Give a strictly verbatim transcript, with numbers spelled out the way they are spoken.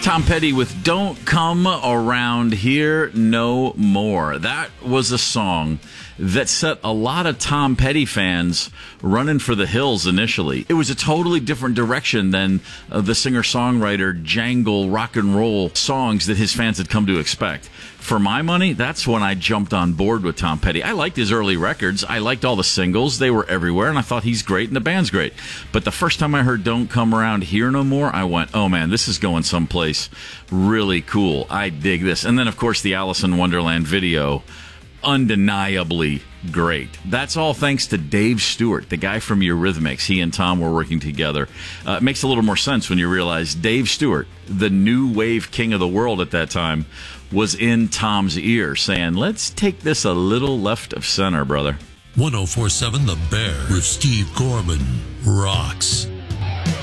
Tom Petty with Don't Come Around Here No More. That was a song that set a lot of Tom Petty fans running for the hills initially. It was a totally different direction than uh, the singer-songwriter jangle rock and roll songs that his fans had come to expect. For my money, that's when I jumped on board with Tom Petty. I liked his early records. I liked all the singles. They were everywhere, and I thought he's great and the band's great. But the first time I heard Don't Come Around Here No More, I went, oh man, this is going someplace really cool. I dig this. And then, of course, the Alice in Wonderland video, undeniably great. That's all thanks to Dave Stewart, the guy from Eurythmics. He and Tom were working together. Uh, it makes a little more sense when you realize Dave Stewart, the new wave king of the world at that time, was in Tom's ear saying, let's take this a little left of center, brother. one oh four point seven The Bear with Steve Gorman rocks.